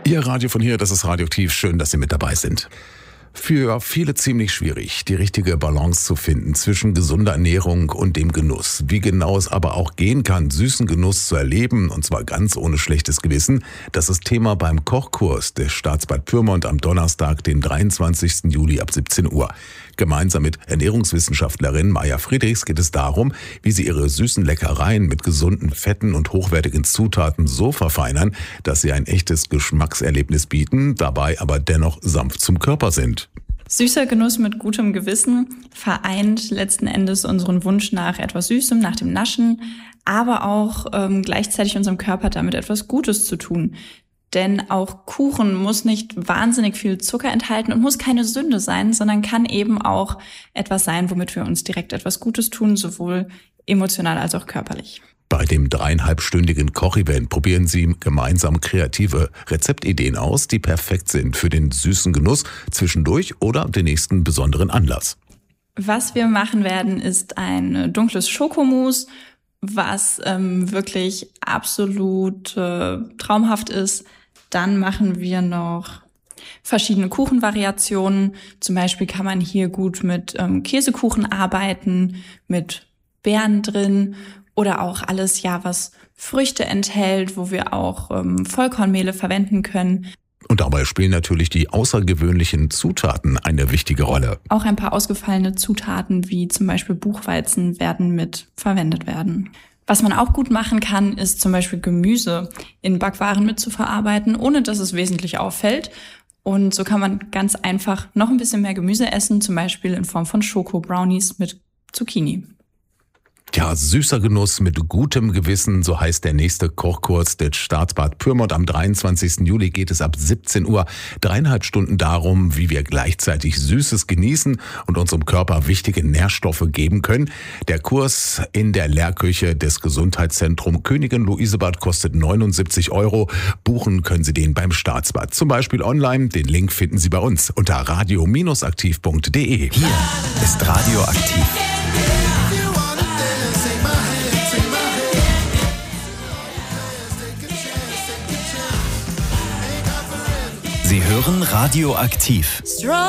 Ihr Radio von hier, das ist Radioaktiv. Schön, dass Sie mit dabei sind. Für viele ziemlich schwierig, die richtige Balance zu finden zwischen gesunder Ernährung und dem Genuss. Wie genau es aber auch gehen kann, süßen Genuss zu erleben, und zwar ganz ohne schlechtes Gewissen, das ist Thema beim Kochkurs des Staatsbad Pyrmont am Donnerstag, den 23. Juli ab 17 Uhr. Gemeinsam mit Ernährungswissenschaftlerin Maja Friedrichs geht es darum, wie sie ihre süßen Leckereien mit gesunden Fetten und hochwertigen Zutaten so verfeinern, dass sie ein echtes Geschmackserlebnis bieten, dabei aber dennoch sanft zum Körper sind. Süßer Genuss mit gutem Gewissen vereint letzten Endes unseren Wunsch nach etwas Süßem, nach dem Naschen, aber auch gleichzeitig unserem Körper damit etwas Gutes zu tun. Denn auch Kuchen muss nicht wahnsinnig viel Zucker enthalten und muss keine Sünde sein, sondern kann eben auch etwas sein, womit wir uns direkt etwas Gutes tun, sowohl emotional als auch körperlich. Bei dem 3,5-stündigen Kochevent probieren Sie gemeinsam kreative Rezeptideen aus, die perfekt sind für den süßen Genuss zwischendurch oder den nächsten besonderen Anlass. Was wir machen werden, ist ein dunkles Schokomousse, was wirklich absolut traumhaft ist. Dann machen wir noch verschiedene Kuchenvariationen. Zum Beispiel kann man hier gut mit Käsekuchen arbeiten, mit Beeren drin oder auch alles, was Früchte enthält, wo wir auch Vollkornmehle verwenden können. Und dabei spielen natürlich die außergewöhnlichen Zutaten eine wichtige Rolle. Auch ein paar ausgefallene Zutaten wie zum Beispiel Buchweizen werden mit verwendet werden. Was man auch gut machen kann, ist zum Beispiel Gemüse in Backwaren mitzuverarbeiten, ohne dass es wesentlich auffällt. Und so kann man ganz einfach noch ein bisschen mehr Gemüse essen, zum Beispiel in Form von Schoko-Brownies mit Zucchini. Ja, süßer Genuss mit gutem Gewissen, so heißt der nächste Kochkurs des Staatsbad Pyrmont. Am 23. Juli geht es ab 17 Uhr. 3,5 Stunden darum, wie wir gleichzeitig Süßes genießen und unserem Körper wichtige Nährstoffe geben können. Der Kurs in der Lehrküche des Gesundheitszentrums Königin Luisebad kostet 79 €. Buchen können Sie den beim Staatsbad, zum Beispiel online. Den Link finden Sie bei uns unter radio-aktiv.de. Hier ist Radioaktiv. Sie hören Radioaktiv.